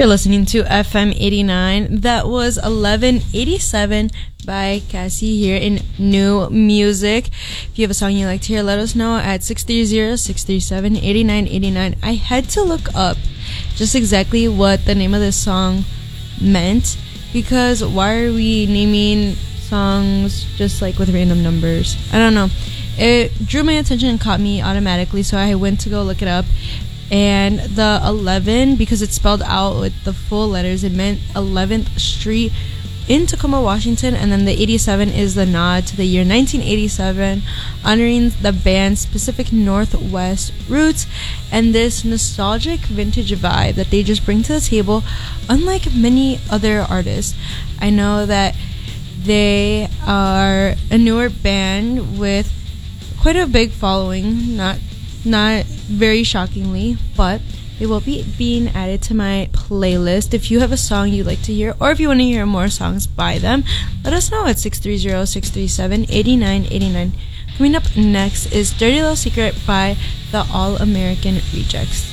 You're listening to FM 89. That was 1187 by Cassie here in New Music. If you have a song you'd like to hear, let us know at 630-637-8989. I had to look up just exactly what the name of this song meant, because why are we naming songs just like with random numbers? I don't know. It drew my attention and caught me automatically, so I went to go look it up. And the 11, because it's spelled out with the full letters, it meant 11th Street in Tacoma, Washington. And then the 87 is the nod to the year 1987, honoring the band's Pacific Northwest roots and this nostalgic vintage vibe that they just bring to the table, unlike many other artists. I know that they are a newer band with quite a big following, not very shockingly, but they will be being added to my playlist. If you have a song you'd like to hear, or if you want to hear more songs by them, let us know at 630-637-8989. Coming up next is Dirty Little Secret by the All American Rejects.